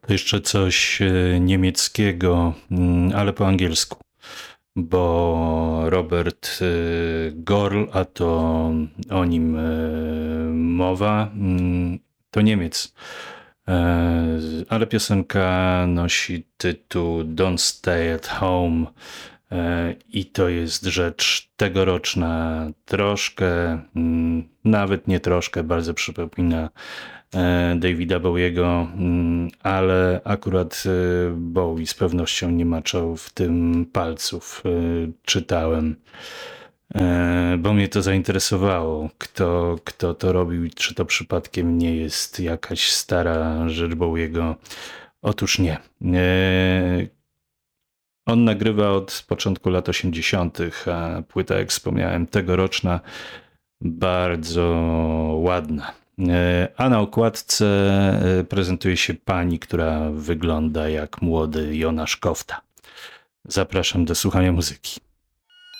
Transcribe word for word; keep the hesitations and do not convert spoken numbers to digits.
To jeszcze coś e, niemieckiego, mm, ale po angielsku, bo Robert e, Gorl, a to o nim e, mowa, mm, to Niemiec. E, Ale piosenka nosi tytuł Don't Stay at Home e, i to jest rzecz tegoroczna. Troszkę, mm, nawet nie troszkę, bardzo przypomina e, Davida Bowiego, mm, ale akurat e, Bowie z pewnością nie maczał w tym palców, e, czytałem. E, Bo mnie to zainteresowało, kto, kto to robił i czy to przypadkiem nie jest jakaś stara rzecz Bowiego. Otóż nie. E, On nagrywa od początku lat osiemdziesiątych, a płyta, jak wspomniałem, tegoroczna, bardzo ładna. E, A na okładce e, prezentuje się pani, która wygląda jak młody Jonasz Kofta. Zapraszam do słuchania muzyki.